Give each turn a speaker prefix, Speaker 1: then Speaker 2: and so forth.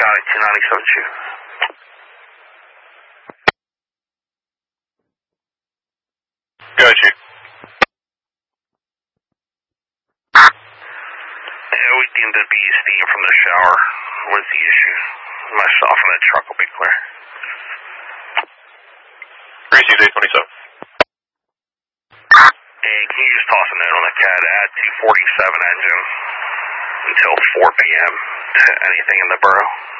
Speaker 1: Got it, 297 2.
Speaker 2: Go ahead, Chief.
Speaker 1: Yeah, we deemed it to be steam from the shower was the issue. Myself and that truck will be clear.
Speaker 2: Received 827.
Speaker 1: And can you just toss a note on the CAD, add 247 engine until 4 p.m. to anything in the borough?